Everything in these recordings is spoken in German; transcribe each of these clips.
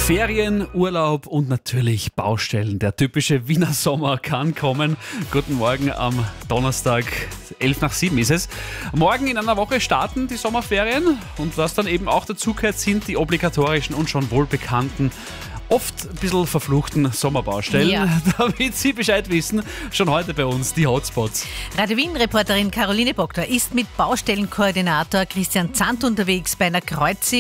Ferien, Urlaub und natürlich Baustellen. Der typische Wiener Sommer kann kommen. Guten Morgen am Donnerstag, 6:11 ist es. Morgen in einer Woche starten die Sommerferien und was dann eben auch dazu gehört, sind die obligatorischen und schon wohlbekannten, oft ein bisschen verfluchten Sommerbaustellen. Ja. Damit Sie Bescheid wissen, schon heute bei uns die Hotspots. Radio Wien-Reporterin Caroline Bockter ist mit Baustellenkoordinator Christian Zandt unterwegs bei einer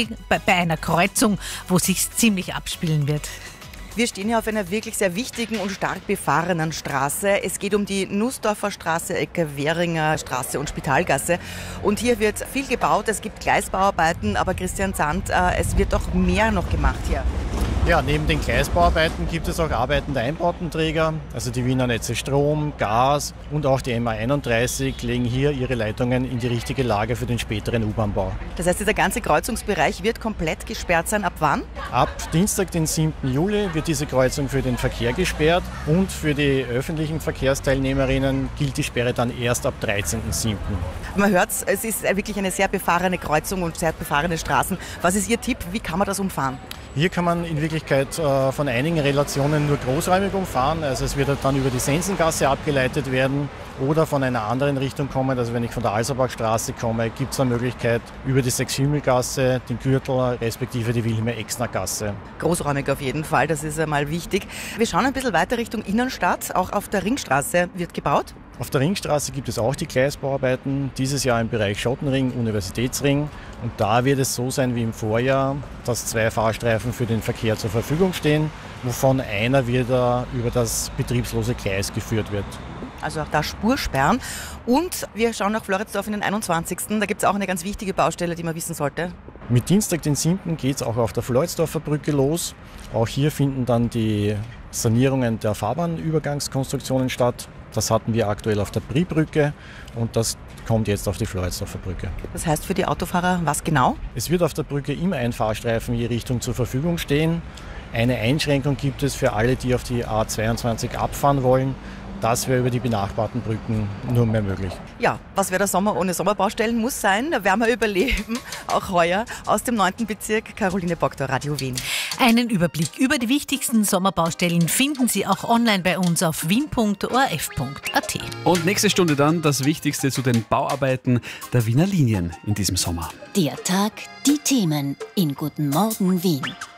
Kreuzung, wo sich's ziemlich abspielen wird. Wir stehen hier auf einer wirklich sehr wichtigen und stark befahrenen Straße. Es geht um die Nussdorfer Straße, Ecke Währinger Straße und Spitalgasse. Und hier wird viel gebaut, es gibt Gleisbauarbeiten, aber Christian Zandt, es wird doch mehr noch gemacht hier. Ja, neben den Gleisbauarbeiten gibt es auch Arbeiten der Einbautenträger, also die Wiener Netze Strom, Gas und auch die MA31 legen hier ihre Leitungen in die richtige Lage für den späteren U-Bahn-Bau. Das heißt, dieser ganze Kreuzungsbereich wird komplett gesperrt sein. Ab wann? Ab Dienstag, den 7. Juli, wird diese Kreuzung für den Verkehr gesperrt und für die öffentlichen Verkehrsteilnehmerinnen gilt die Sperre dann erst ab 13.7. Man hört es ist wirklich eine sehr befahrene Kreuzung und sehr befahrene Straßen. Was ist Ihr Tipp? Wie kann man das umfahren? Hier kann man in Wirklichkeit von einigen Relationen nur großräumig umfahren. Also es wird dann über die Sensengasse abgeleitet werden oder von einer anderen Richtung kommen. Also wenn ich von der Alserbachstraße komme, gibt es eine Möglichkeit über die Sechshimmelgasse, den Gürtel respektive die Wilhelme-Exner-Gasse. Großräumig auf jeden Fall, das ist einmal wichtig. Wir schauen ein bisschen weiter Richtung Innenstadt. Auch auf der Ringstraße wird gebaut. Auf der Ringstraße gibt es auch die Gleisbauarbeiten, dieses Jahr im Bereich Schottenring, Universitätsring. Und da wird es so sein wie im Vorjahr, dass 2 Fahrstreifen für den Verkehr zur Verfügung stehen, wovon einer wieder über das betriebslose Gleis geführt wird. Also auch da Spursperren. Und wir schauen nach Floridsdorf in den 21. Da gibt es auch eine ganz wichtige Baustelle, die man wissen sollte. Mit Dienstag, den 7. geht es auch auf der Floridsdorfer Brücke los. Auch hier finden dann die Sanierungen der Fahrbahnübergangskonstruktionen statt. Das hatten wir aktuell auf der Brie-Brücke und das kommt jetzt auf die Floridsdorfer Brücke. Das heißt für die Autofahrer was genau? Es wird auf der Brücke immer ein Fahrstreifen je Richtung zur Verfügung stehen. Eine Einschränkung gibt es für alle, die auf die A22 abfahren wollen. Das wäre über die benachbarten Brücken nur mehr möglich. Ja, was wäre der Sommer ohne Sommerbaustellen? Muss sein, da werden wir überleben, auch heuer. Aus dem 9. Bezirk, Caroline Bockter, Radio Wien. Einen Überblick über die wichtigsten Sommerbaustellen finden Sie auch online bei uns auf wien.orf.at. Und nächste Stunde dann das Wichtigste zu den Bauarbeiten der Wiener Linien in diesem Sommer. Der Tag, die Themen in Guten Morgen Wien.